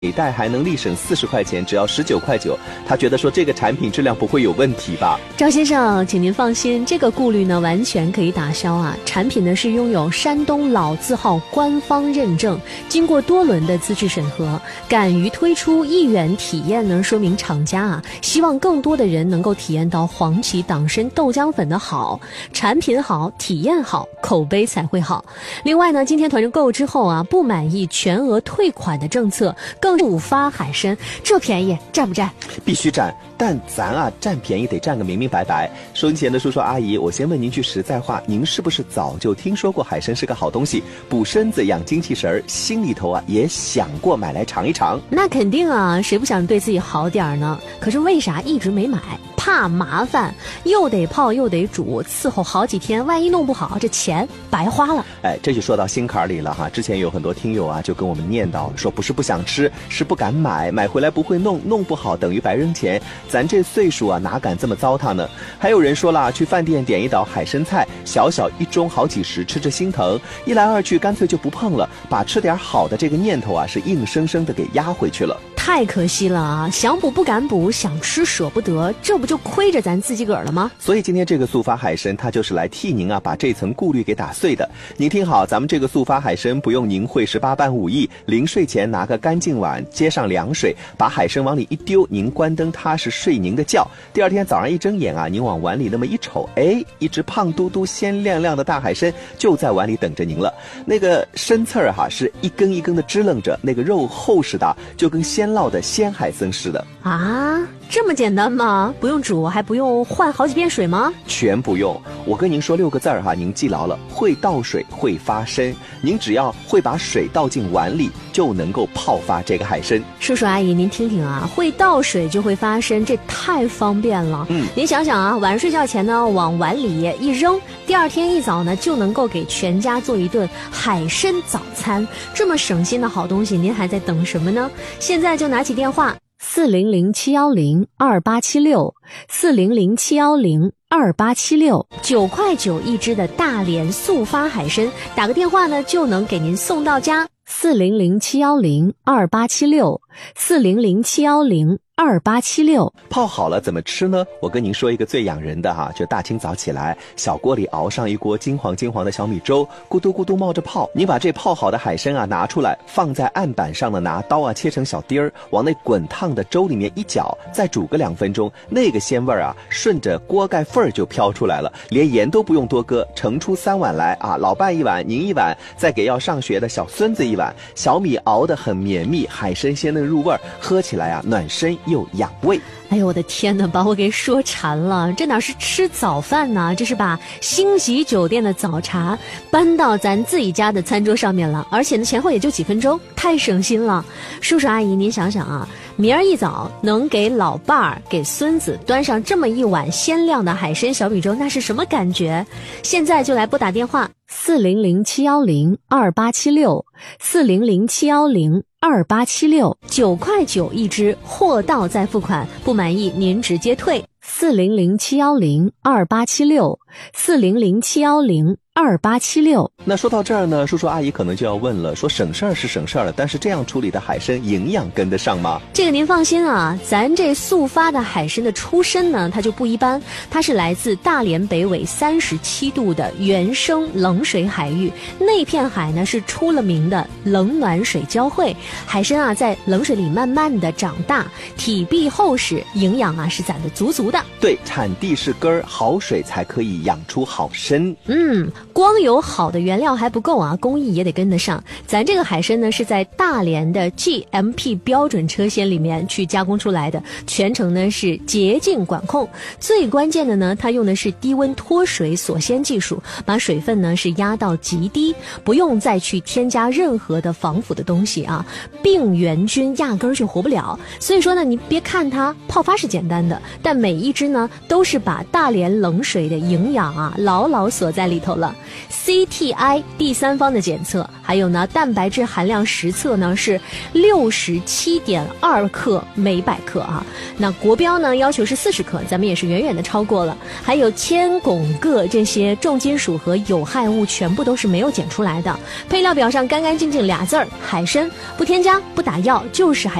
每袋还能立省40块钱，只要19.9块，他觉得说这个产品质量不会有问题吧？ 赵先生，请您放心，这个顾虑呢完全可以打消啊。产品呢是拥有山东老字号官方认证，经过多轮的资质审核，敢于推出1元体验呢，说明厂家啊希望更多的人能够体验到黄芪党参豆浆粉的好，产品好，体验好，口碑才会好。另外呢，今天团购之后啊，不满意全额退款的政策，更速发海参，这便宜占不占？ 必须占，但咱啊占便宜得占个明明白白。收音前的叔叔阿姨，我先问您句实在话，您是不是早就听说过海参是个好东西，补身子养精气神，心里头啊也想过买来尝一尝？ 那肯定啊，谁不想对自己好点呢？可是为啥一直没买？怕麻烦，又得泡又得煮，伺候好几天，万一弄不好，这钱白花了。 哎，这就说到心坎里了哈。之前有很多听友啊就跟我们念叨说，不是不想吃，是不敢买，买回来不会弄，弄不好等于白扔钱。咱这岁数啊哪敢这么糟蹋呢？还有人说了，去饭店点一道海参菜，小小一盅好几十，吃着心疼，一来二去干脆就不碰了，把吃点好的这个念头啊是硬生生的给压回去了。 太可惜了啊！想补不敢补，想吃舍不得，这不就亏着咱自己个儿了吗？ 所以今天这个速发海参，它就是来替您啊把这层顾虑给打碎的。您听好，咱们这个速发海参不用您会18般武艺，临睡前拿个干净碗，接上凉水，把海参往里一丢，您关灯踏实睡您的觉。第二天早上一睁眼啊，您往碗里那么一瞅，哎，一只胖嘟嘟、鲜亮亮的大海参就在碗里等着您了。那个参刺儿哈是一根一根的支棱着，那个肉厚实的，就跟鲜烙的鲜海参似的啊。这么简单吗？不用煮，还不用换好几遍水吗？ 全不用。我跟您说6个字儿哈，您记牢了：会倒水，会发参。您只要会把水倒进碗里，就能够泡发这个海参。 叔叔阿姨，您听听啊，会倒水就会发参，这太方便了。您想想啊，晚上睡觉前呢，往碗里一扔，第二天一早呢，就能够给全家做一顿海参早餐。这么省心的好东西，您还在等什么呢？现在就拿起电话。400-710-2876，400-710-2876，9.9块一只的大连速发海参，打个电话呢就能给您送到家。400-710-2876，400-710-2876。 泡好了怎么吃呢？我跟您说一个最养人的哈，就大清早起来，小锅里熬上一锅金黄的小米粥，咕嘟咕嘟冒着泡。你把这泡好的海参啊拿出来，放在案板上呢，拿刀啊切成小丁儿，往那滚烫的粥里面一搅，再煮个2分钟，那个鲜味啊顺着锅盖缝儿就飘出来了，连盐都不用多搁，盛出3碗来啊，老伴1碗，您1碗，再给要上学的小孙子1碗。小米熬得很绵密，海参鲜嫩入味，喝起来啊暖身又养胃。 哎呦我的天哪，把我给说馋了，这哪是吃早饭呢，这是把星级酒店的早茶搬到咱自己家的餐桌上面了，而且呢前后也就几分钟，太省心了。叔叔阿姨您想想啊，明儿一早能给老伴儿给孙子端上这么一碗鲜亮的海参小米粥，那是什么感觉？现在就来拨打电话400-710-2876，400-710-2876，9.9块一只，货到再付款，不满意您直接退。400-710-2876，400-710-2876。 那说到这儿呢，叔叔阿姨可能就要问了，说省事儿是省事儿了，但是这样处理的海参营养跟得上吗？ 这个您放心啊，咱这速发的海参的出身呢，它就不一般，它是来自大连北纬37度的原生冷水海域，那片海呢是出了名的冷暖水交汇，海参啊在冷水里慢慢的长大，体壁厚实，营养啊是攒得足足的。 对，产地是根儿，好水才可以养出好参。 光有好的原料还不够啊，工艺也得跟得上。咱这个海参呢是在大连的 GMP 标准车间里面去加工出来的，全程呢是洁净管控。最关键的呢，它用的是低温脱水锁鲜技术，把水分呢是压到极低，不用再去添加任何的防腐的东西啊，病原菌压根儿就活不了。所以说呢，你别看它泡发是简单的，但每一只呢都是把大连冷水的营养啊牢牢锁在里头了。 了 CTI 第三方的检测，还有呢蛋白质含量实测呢是67.2克每100克啊，那国标呢要求是40克，咱们也是远远的超过了。还有铅、汞、铬这些重金属和有害物全部都是没有检出来的。配料表上干干净净俩字儿，海参，不添加不打药，就是海